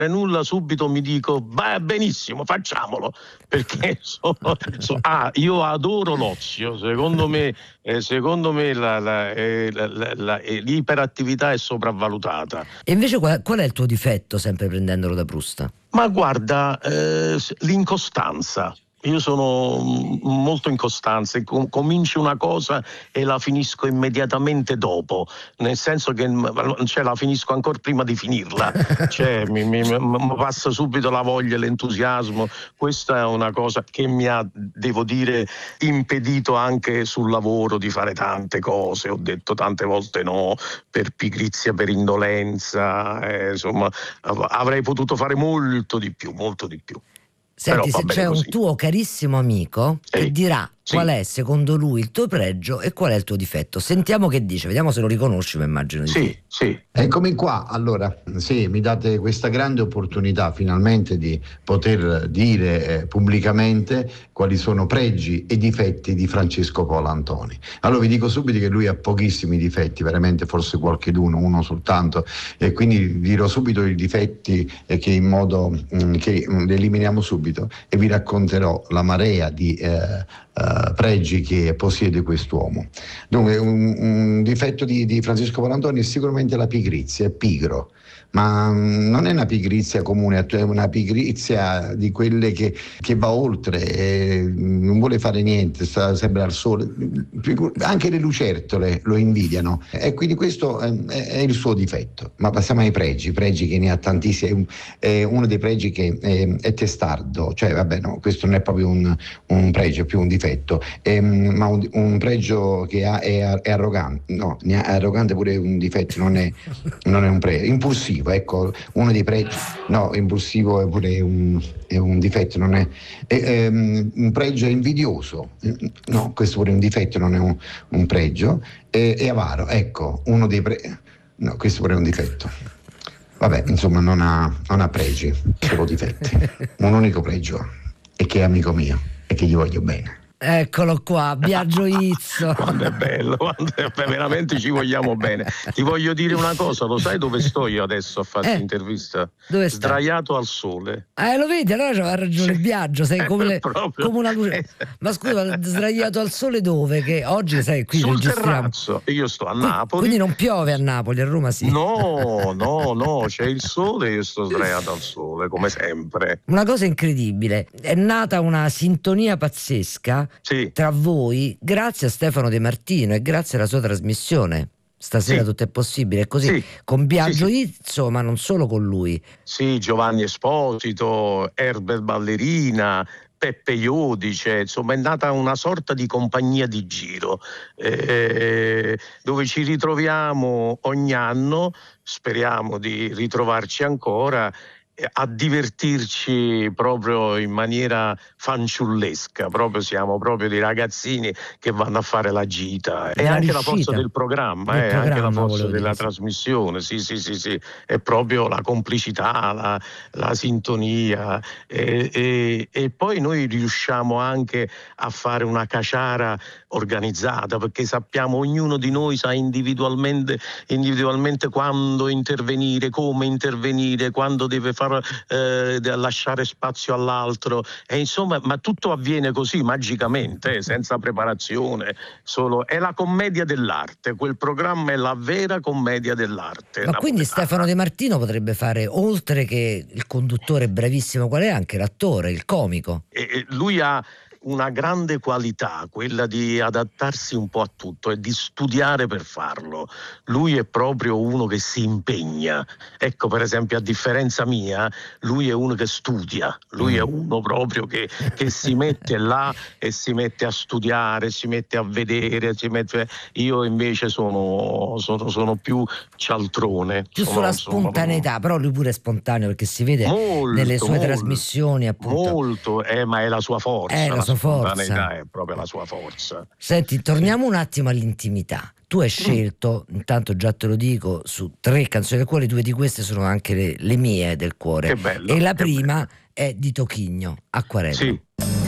nulla subito mi dico va benissimo, facciamolo, perché io adoro l'ozio, secondo me l'iperattività è sopravvalutata. E invece qual è il tuo difetto, sempre prendendolo da Proust? Ma guarda, l'incostanza. Io sono molto incostante, comincio una cosa e la finisco immediatamente dopo, nel senso che la finisco ancora prima di finirla, mi passa subito la voglia, l'entusiasmo. Questa è una cosa che mi ha, devo dire, impedito anche sul lavoro di fare tante cose. Ho detto tante volte no, per pigrizia, per indolenza, insomma avrei potuto fare molto di più. Senti, se c'è così. un tuo carissimo amico che dirà qual è secondo lui il tuo pregio e qual è il tuo difetto, sentiamo che dice, vediamo se lo riconosci, ma immagino di sì. Eccomi qua. Allora, sì, mi date questa grande opportunità finalmente di poter dire pubblicamente quali sono pregi e difetti di Francesco Colantoni. Allora vi dico subito che lui ha pochissimi difetti, veramente forse uno soltanto, e quindi dirò subito i difetti che in modo che li eliminiamo subito, e vi racconterò la marea di pregi che possiede quest'uomo. Dunque, un difetto di Francesco Colantoni è sicuramente la pigrizia, è pigro, ma non è una pigrizia comune, è una pigrizia di quelle che va oltre, non vuole fare niente, sta sempre al sole, anche le lucertole lo invidiano, e quindi questo è il suo difetto. Ma passiamo ai pregi che ne ha tantissimi. Uno dei pregi che è testardo, cioè vabbè, no, questo non è proprio un pregio, è più un difetto, ma un pregio che ha è arrogante. No, è arrogante pure un difetto, non è un pregio. Impulsivo, ecco, uno dei pregi. No, impulsivo è pure un difetto, non è un pregio. È invidioso, no, questo pure è un difetto, non è un pregio. È avaro, ecco, uno dei pregi. No, questo pure è un difetto. Vabbè, insomma, non ha pregi, solo difetti. Un unico pregio, e che è amico mio e che gli voglio bene. Eccolo qua, Biagio Izzo. Quando è bello, veramente ci vogliamo bene. Ti voglio dire una cosa, lo sai dove sto io adesso a fare intervista? Dove sta? Sdraiato al sole. Lo vedi, allora c'aveva ragione Biagio, sei come una luce. Ma scusa, sdraiato al sole dove? Che oggi sai qui sul registriamo. Terrazzo, io sto a Napoli. Quindi non piove a Napoli, a Roma sì. No, c'è il sole e io sto sdraiato al sole, come sempre. Una cosa incredibile, è nata una sintonia pazzesca tra voi grazie a Stefano De Martino e grazie alla sua trasmissione. Stasera tutto è possibile, è così con Biagio Izzo, ma non solo con lui. Sì, Giovanni Esposito, Herbert Ballerina, Peppe Iodice, insomma è nata una sorta di compagnia di giro dove ci ritroviamo ogni anno, speriamo di ritrovarci ancora, a divertirci proprio in maniera fanciullesca, proprio siamo proprio dei ragazzini che vanno a fare la gita. È anche la forza del programma, è anche la forza della trasmissione, sì, è proprio la complicità, la sintonia, e poi noi riusciamo anche a fare una caciara organizzata, perché sappiamo, ognuno di noi sa individualmente quando intervenire, come intervenire, quando deve lasciare spazio all'altro, e insomma, ma tutto avviene così magicamente, senza preparazione, è la commedia dell'arte, quel programma è la vera commedia dell'arte. Ma quindi Stefano De Martino potrebbe fare, oltre che il conduttore bravissimo qual è, anche l'attore, il comico. Lui ha una grande qualità, quella di adattarsi un po' a tutto e di studiare per farlo. Lui è proprio uno che si impegna. Ecco, per esempio, a differenza mia, lui è uno che studia, lui è uno proprio che si mette là e si mette a studiare, si mette a vedere, io invece sono più cialtrone. Più sulla spontaneità, però lui pure è spontaneo, perché si vede nelle sue trasmissioni, appunto. Molto, ma è la sua forza. La spontaneità è proprio la sua forza. Senti, torniamo un attimo all'intimità. Tu hai scelto, intanto già te lo dico, su 3 canzoni del cuore, 2 di queste sono anche le mie del cuore. Che bello. E la prima è di Tochigno, Acquarello. Sì.